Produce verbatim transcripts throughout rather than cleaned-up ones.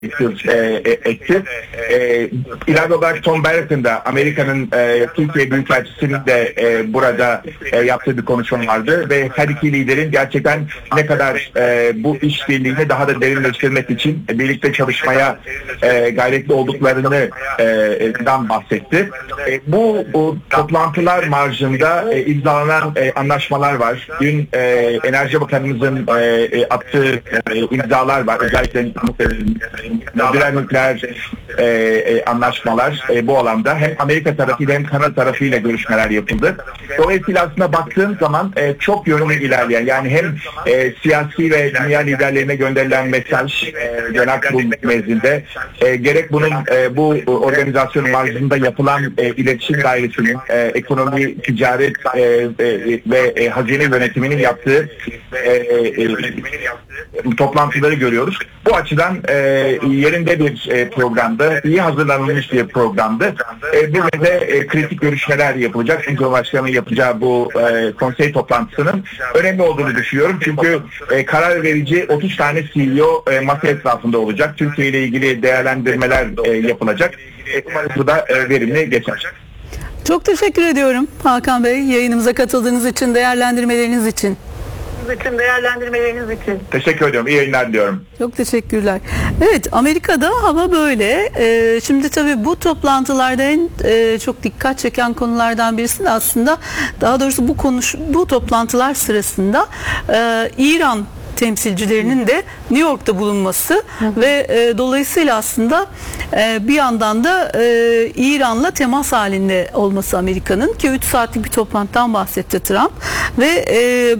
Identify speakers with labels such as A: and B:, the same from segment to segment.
A: e, etti. E, ilave olarak Tom Barrett'ın da Amerika'nın e, Türkiye Büyükelçisi'nin de e, burada e, yaptığı bir konuşma vardı ve her iki liderin gerçekten ne kadar e, bu işbirliğini daha da derinleştirmek için e, birlikte çalışmaya e, gayretli olduklarını e, dan bahsetti. E, bu, bu toplantılar marjında e, imzalanan e, anlaşmalar var. Dün e, Enerji Bakanımızın e, e, attığı e, imzalar var. Özellikle e, nükleer nükleer e, e, anlaşmalar e, bu alanda hem Amerika tarafıyla hem Kanada tarafıyla görüşmeler yapıldı. Dolayısıyla aslında baktığım zaman e, çok yönlü ilerleyen, yani hem e, siyasi ve dünya liderlerine gönderilen mesaj e, genel kurul nezdinde e, gerek bunun e, bu organizasyonun marjında yapılan e, iletişim dairesinin e, ekonomi, ticaret e, e, ve e, hazine yönetiminin yaptığı e, e, toplantıları görüyoruz. Bu açıdan e, yerinde bir e, programdı, iyi hazırlanılmış bir programdı. E, burada e, kritik görüşmeler yapılacak. Cumhurbaşkanı'nın yapacağı bu e, konsey toplantısının önemli olduğunu düşünüyorum. Çünkü e, karar verici otuz tane C E O e, masa etrafında olacak. Türkiye ile ilgili değerlendirmeler e, yapılacak. E, umarım bu da e, verimli geçer.
B: Çok teşekkür ediyorum Hakan Bey, yayınımıza katıldığınız için, değerlendirmeleriniz için.
C: Bütün değerlendirmeleriniz için.
A: Teşekkür ediyorum. İyi yayınlar diliyorum.
B: Çok teşekkürler. Evet, Amerika'da hava böyle. Ee, şimdi tabii bu toplantılarda en e, çok dikkat çeken konulardan birisi de aslında, daha doğrusu bu konuş bu toplantılar sırasında e, İran temsilcilerinin de New York'ta bulunması hı hı. ve e, dolayısıyla aslında e, bir yandan da e, İran'la temas halinde olması Amerika'nın, ki üç saatlik bir toplantıdan bahsetti Trump ve e,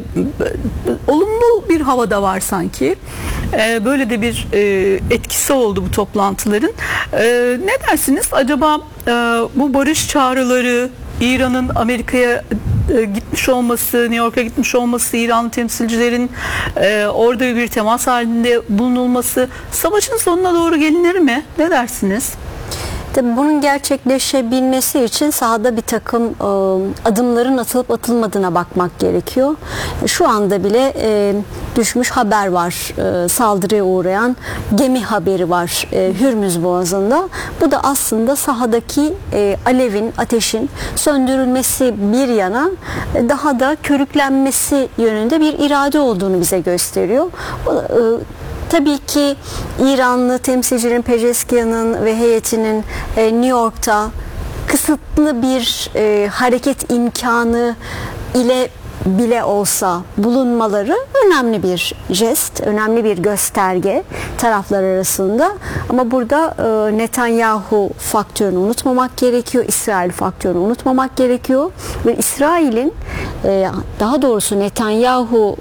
B: olumlu bir havada var sanki. E, böyle de bir e, etkisi oldu bu toplantıların. E, ne dersiniz? Acaba e, bu barış çağrıları, İran'ın Amerika'ya gitmiş olması, New York'a gitmiş olması, İranlı temsilcilerin e, orada bir temas halinde bulunulması savaşın sonuna doğru gelinir mi? Ne dersiniz?
D: Tabii bunun gerçekleşebilmesi için sahada bir takım e, adımların atılıp atılmadığına bakmak gerekiyor. Şu anda bile e, düşmüş haber var. E, saldırıya uğrayan gemi haberi var e, Hürmüz Boğazı'nda. Bu da aslında sahadaki e, alevin, ateşin söndürülmesi bir yana e, daha da körüklenmesi yönünde bir irade olduğunu bize gösteriyor. E, Tabii ki İranlı temsilcinin, Pezeşkiyan'ın ve heyetinin e, New York'ta kısıtlı bir e, hareket imkanı ile bile olsa bulunmaları önemli bir jest, önemli bir gösterge taraflar arasında. Ama burada e, Netanyahu faktörünü unutmamak gerekiyor, İsrail faktörünü unutmamak gerekiyor ve İsrail'in e, daha doğrusu Netanyahu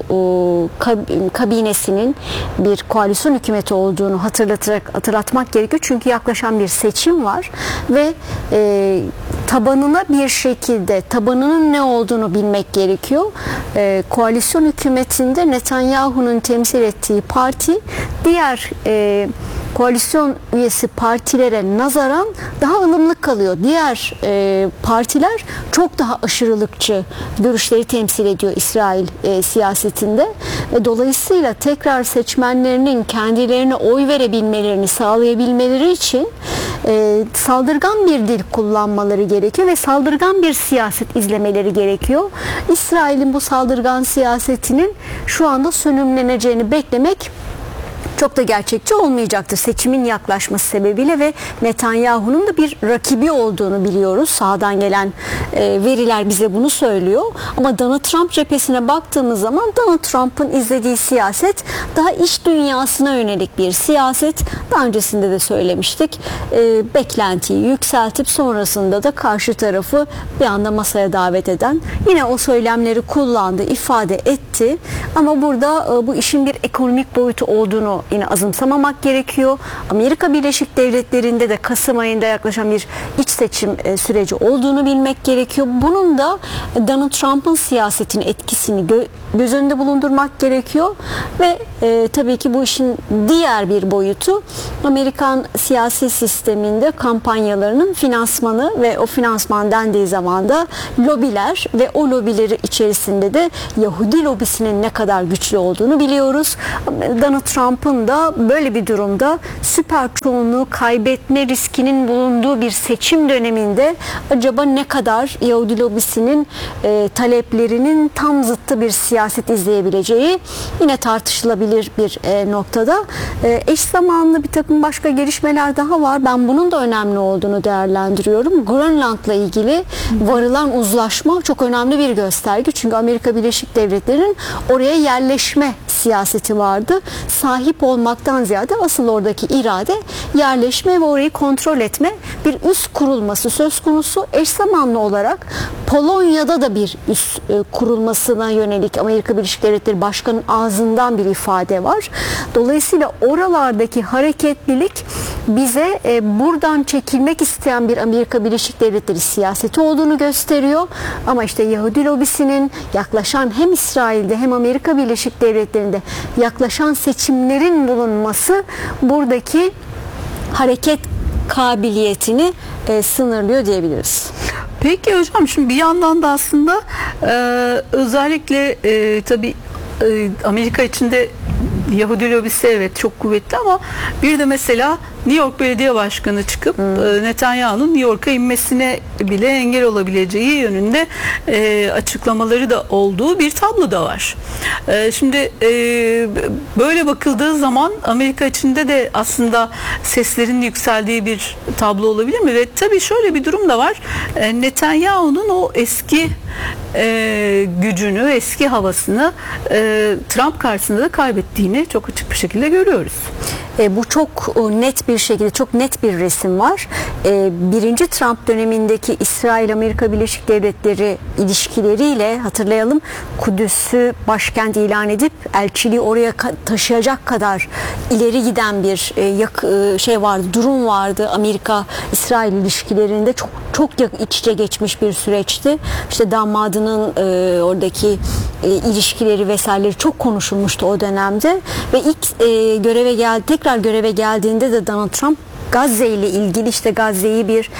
D: e, kabinesinin bir koalisyon hükümeti olduğunu hatırlatarak hatırlatmak gerekiyor. Çünkü yaklaşan bir seçim var ve e, tabanına bir şekilde tabanının ne olduğunu bilmek gerekiyor. E, koalisyon hükümetinde Netanyahu'nun temsil ettiği parti diğer e, koalisyon üyesi partilere nazaran daha ılımlı kalıyor. Diğer e, partiler çok daha aşırılıkçı görüşleri temsil ediyor İsrail e, siyasetinde ve dolayısıyla tekrar seçmenlerinin kendilerine oy verebilmelerini sağlayabilmeleri için e, saldırgan bir dil kullanmaları gerekiyor ve saldırgan bir siyaset izlemeleri gerekiyor. İsrail'in bu saldırgan siyasetinin şu anda sönümleneceğini beklemek çok da gerçekçi olmayacaktır. Seçimin yaklaşması sebebiyle ve Netanyahu'nun da bir rakibi olduğunu biliyoruz. Sağdan gelen e, veriler bize bunu söylüyor. Ama Donald Trump cephesine baktığımız zaman Donald Trump'ın izlediği siyaset daha iş dünyasına yönelik bir siyaset. Daha öncesinde de söylemiştik. E, beklentiyi yükseltip sonrasında da karşı tarafı bir anda masaya davet eden, yine o söylemleri kullandı, ifade etti. Ama burada e, bu işin bir ekonomik boyutu olduğunu yine azımsamamak gerekiyor. Amerika Birleşik Devletleri'nde de Kasım ayında yaklaşan bir iç seçim e, süreci olduğunu bilmek gerekiyor. Bunun da Donald Trump'ın siyasetinin etkisini gö göz önünde bulundurmak gerekiyor ve e, tabii ki bu işin diğer bir boyutu Amerikan siyasi sisteminde kampanyalarının finansmanı ve o finansman dendiği zaman da lobiler ve o lobileri içerisinde de Yahudi lobisinin ne kadar güçlü olduğunu biliyoruz. Donald Trump'ın da böyle bir durumda süper çoğunluğu kaybetme riskinin bulunduğu bir seçim döneminde acaba ne kadar Yahudi lobisinin e, taleplerinin tam zıttı bir siyaset izleyebileceği yine tartışılabilir bir e, noktada. E, eş zamanlı bir takım başka gelişmeler daha var. Ben bunun da önemli olduğunu değerlendiriyorum. Grönland'la ilgili varılan uzlaşma çok önemli bir gösterge. Çünkü Amerika Birleşik Devletleri'nin oraya yerleşme siyaseti vardı. Sahip olmaktan ziyade asıl oradaki irade yerleşme ve orayı kontrol etme bir üs kurulması söz konusu. Eş zamanlı olarak Polonya'da da bir üs e, kurulmasına yönelik Amerika Birleşik Devletleri Başkanı'nın ağzından bir ifade var. Dolayısıyla oralardaki hareketlilik bize e, buradan çekilmek isteyen bir Amerika Birleşik Devletleri siyaseti olduğunu gösteriyor. Ama işte Yahudi lobisinin yaklaşan hem İsrail'de hem Amerika Birleşik Devletleri'nde yaklaşan seçimlerin bulunması buradaki hareket kabiliyetini e, sınırlıyor diyebiliriz.
B: Peki hocam, şimdi bir yandan da aslında e, özellikle e, tabii e, Amerika içinde Yahudi lobisi evet çok kuvvetli ama bir de mesela New York Belediye Başkanı çıkıp hmm. Netanyahu'nun New York'a inmesine bile engel olabileceği yönünde e, açıklamaları da olduğu bir tablo da var. E, şimdi e, böyle bakıldığı zaman Amerika içinde de aslında seslerin yükseldiği bir tablo olabilir mi? Ve tabii şöyle bir durum da var. E, Netanyahu'nun o eski e, gücünü, eski havasını e, Trump karşısında da kaybettiğini çok açık bir şekilde görüyoruz.
D: E, bu çok e, net bir şekilde çok net bir resim var. E, birinci Trump dönemindeki İsrail-Amerika Birleşik Devletleri ilişkileriyle hatırlayalım, Kudüs'ü başkent ilan edip elçiliği oraya taşıyacak kadar ileri giden bir e, yak, e, şey vardı, durum vardı. Amerika-İsrail ilişkilerinde çok çok iç içe geçmiş bir süreçti. İşte damadının e, oradaki e, ilişkileri vesaireleri çok konuşulmuştu o dönemde ve ilk e, göreve geldi, tekrar göreve geldiğinde de Donald Trump Gazze ile ilgili işte Gazze'yi bir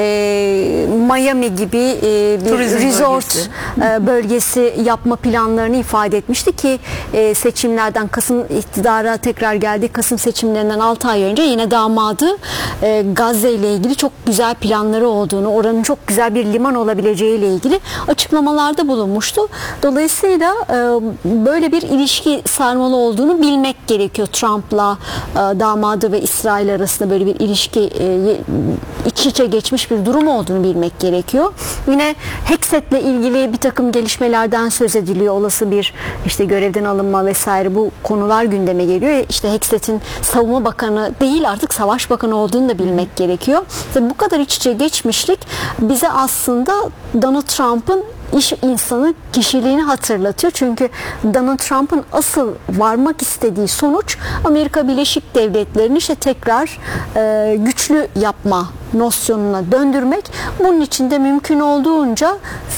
D: e, Miami gibi e, bir turizm resort bölgesi. E, bölgesi yapma planlarını ifade etmişti ki e, seçimlerden Kasım iktidara tekrar geldi. Kasım seçimlerinden altı ay önce yine damadı e, Gazze ile ilgili çok güzel planları olduğunu, oranın çok güzel bir liman olabileceği ile ilgili açıklamalarda bulunmuştu. Dolayısıyla e, böyle bir ilişki sarmalı olduğunu bilmek gerekiyor. Trump'la e, damadı ve İsrail arasında böyle bir ilişki e, iç içe geçmiş bir durum olduğunu bilmek gerekiyor. Yine Hexet'le ilgili bir takım gelişmelerden söz ediliyor. Olası bir işte görevden alınma vesaire, bu konular gündeme geliyor. İşte Hexet'in savunma bakanı değil artık savaş bakanı olduğunu da bilmek gerekiyor. Ve bu kadar iç içe geçmişlik bize aslında Donald Trump'ın iş insanı kişiliğini hatırlatıyor. Çünkü Donald Trump'ın asıl varmak istediği sonuç Amerika Birleşik Devletleri'ni işte tekrar e, güçlü yapma nosyonuna döndürmek. Bunun için de mümkün olduğunca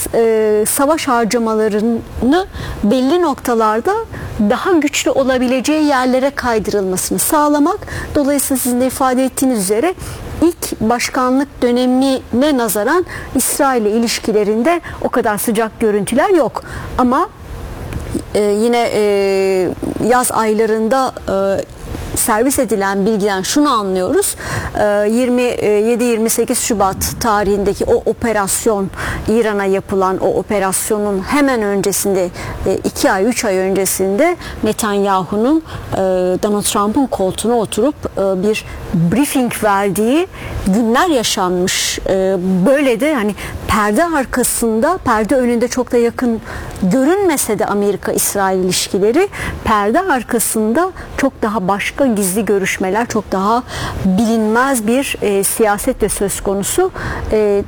D: e, savaş harcamalarını belli noktalarda daha güçlü olabileceği yerlere kaydırılmasını sağlamak. Dolayısıyla sizin de ifade ettiğiniz üzere ilk başkanlık dönemine nazaran İsrail ile ilişkilerinde o kadar sıcak görüntüler yok. Ama e, yine e, yaz aylarında e, servis edilen bilgiden şunu anlıyoruz. yirmi yedi yirmi sekiz Şubat tarihindeki o operasyon, İran'a yapılan o operasyonun hemen öncesinde, iki ay üç ay öncesinde Netanyahu'nun Donald Trump'ın koltuğuna oturup bir briefing verdiği günler yaşanmış. Böyle de hani perde arkasında, perde önünde çok da yakın görünmese de Amerika-İsrail ilişkileri, perde arkasında çok daha başka gizli görüşmeler, çok daha bilinmez bir e, siyaset de söz konusu. E,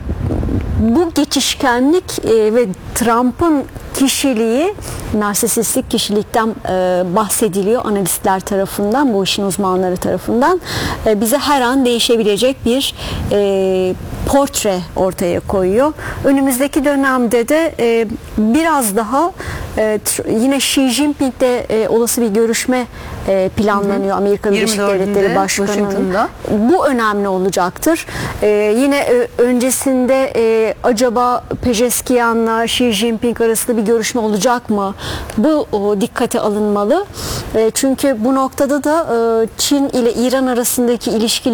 D: bu geçişkenlik e, ve Trump'ın kişiliği, narsistik kişilikten e, bahsediliyor analistler tarafından, bu işin uzmanları tarafından. E, bize her an değişebilecek bir e, portre ortaya koyuyor. Önümüzdeki dönemde de e, biraz daha e, yine Xi Jinping'le e, olası bir görüşme e, planlanıyor Amerika Birleşik Devletleri Başkanı'nın. Bu önemli olacaktır. E, yine e, öncesinde e, acaba Pezeşkiyan'la Xi Jinping arasında bir görüşme olacak mı? Bu o, dikkate alınmalı. E, çünkü bu noktada da e, Çin ile İran arasındaki ilişkiler